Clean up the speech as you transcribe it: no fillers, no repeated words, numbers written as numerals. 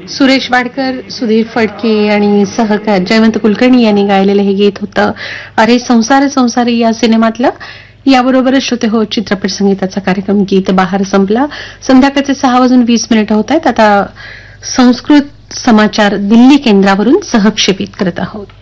सुरेश वाडकर, सुधीर फडके आणि सहकार जयवंत कुलकर्णी यांनी गायलेलं हे गीत होतं अरे संसार संसारी या सिनेमातलं. याबरोबरच श्रोते हो चित्रपट संगीताचा कार्यक्रम गीत बहार संपला. संध्याकाळचे 6:20 होत आहेत. आता संस्कृत समाचार दिल्ली केंद्रावरून सहक्षेपित करत आहोत.